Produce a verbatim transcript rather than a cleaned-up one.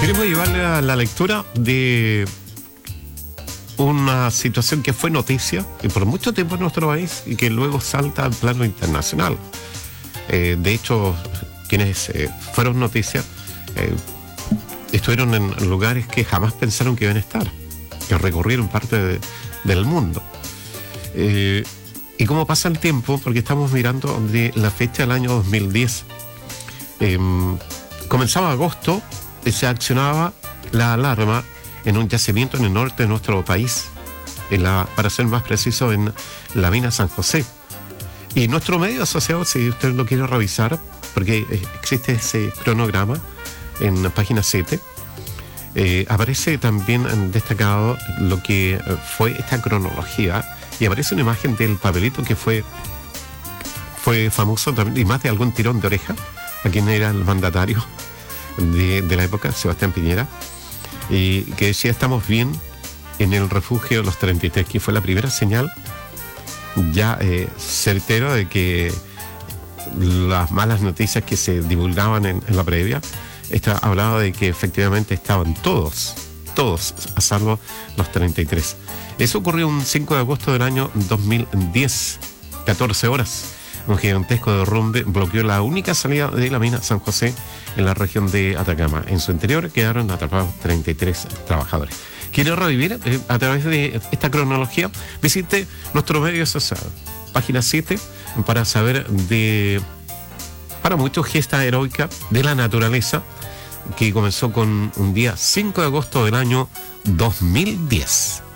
Queremos llevarle a la lectura de una situación que fue noticia y por mucho tiempo en nuestro país y que luego salta al plano internacional. Eh, de hecho, quienes eh, fueron noticias eh, estuvieron en lugares que jamás pensaron que iban a estar, que recorrieron parte de, del mundo. Eh, y cómo pasa el tiempo, porque estamos mirando de la fecha del año dos mil diez. Eh, comenzaba agosto y se accionaba la alarma en un yacimiento en el norte de nuestro país, en la, para ser más preciso, en la mina San José. Y nuestro medio asociado, si usted lo quiere revisar, porque existe ese cronograma en la página siete, eh, aparece también destacado lo que fue esta cronología y aparece una imagen del papelito que fue, fue famoso también, y más de algún tirón de oreja a quien era el mandatario de, de la época, Sebastián Piñera, y que decía: estamos bien en el refugio de los treinta y tres, que fue la primera señal ya eh, certera de que las malas noticias que se divulgaban en, en la previa, esta, hablaba de que efectivamente estaban todos, todos, a salvo los treinta y tres. Eso ocurrió un cinco de agosto del año dos mil diez, catorce horas. Un gigantesco derrumbe bloqueó la única salida de la mina San José en la región de Atacama. En su interior quedaron atrapados treinta y tres trabajadores. ¿Quiere revivir eh, a través de esta cronología? Visite nuestro medio asociado, página siete, para saber de, para muchos, gesta heroica de la naturaleza que comenzó con un día cinco de agosto del año dos mil diez.